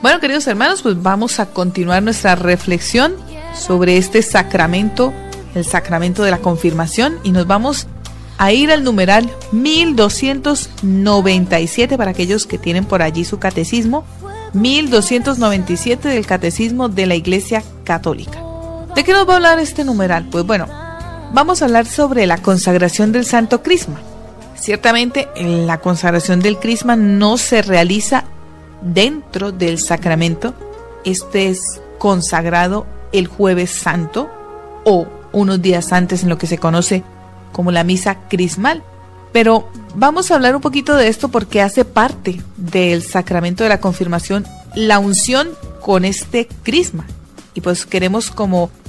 Bueno, queridos hermanos, pues vamos a continuar nuestra reflexión sobre este sacramento, el sacramento de la confirmación, y nos vamos a ir al numeral 1297 para aquellos que tienen por allí su catecismo, 1297 del Catecismo de la Iglesia Católica. ¿De qué nos va a hablar este numeral? Pues bueno, vamos a hablar sobre la consagración del Santo Crisma. Ciertamente, la consagración del Crisma no se realiza dentro del sacramento. Este es consagrado el Jueves Santo o unos días antes en lo que se conoce como la misa crismal. Pero vamos a hablar un poquito de esto porque hace parte del sacramento de la confirmación la unción con este crisma. Y pues queremos como